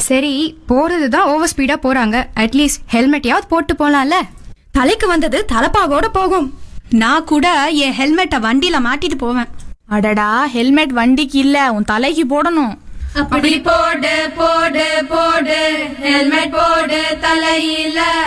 சரி, போறதுதான் over speedo போறாங்க, அட்லீஸ்ட் ஹெல்மெட்டையாவது போட்டு போலாம்ல. தலைக்கு வந்தது தலப்பாவோட போகும். நான் கூட என் ஹெல்மெட்டை வண்டியில மாட்டிட்டு போவேன். அடடா, ஹெல்மெட் வண்டிக்கு இல்ல, உன் தலைக்கு போடணும். அப்படி போடு போடு போடு, ஹெல்மெட் போடு தலையில.